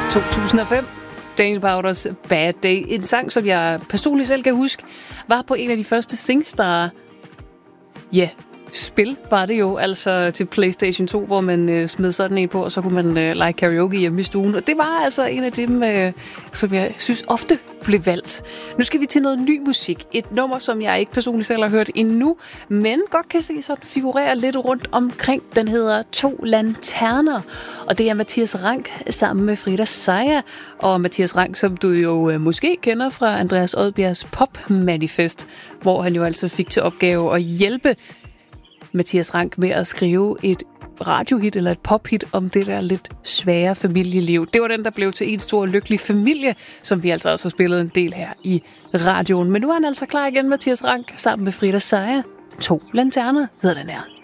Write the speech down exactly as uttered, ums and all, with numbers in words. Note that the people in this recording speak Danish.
to tusind og fem. Daniel Powders Bad Day. En sang, som jeg personligt selv kan huske, var på en af de første SingStar. Ja, yeah. Spil var det jo, altså til PlayStation to, hvor man øh, smed sådan en på, og så kunne man øh, lege karaoke hjemme i stuen. Og det var altså en af dem, øh, som jeg synes ofte blev valgt. Nu skal vi til noget ny musik. Et nummer, som jeg ikke personligt selv har hørt endnu, men godt kan se sådan figurere lidt rundt omkring. Den hedder To Lanterner, og det er Mathias Rank sammen med Frida Seier. Og Mathias Rank, som du jo øh, måske kender fra Andreas Odbjergs Pop-manifest, hvor han jo altså fik til opgave at hjælpe Mathias Rank med at skrive et radiohit eller et pophit om det der lidt svære familieliv. Det var den, der blev til en stor lykkelig familie, som vi altså også har spillet en del her i radioen. Men nu er han altså klar igen, Mathias Rank, sammen med Frida Seier. To Lanterner hedder den her.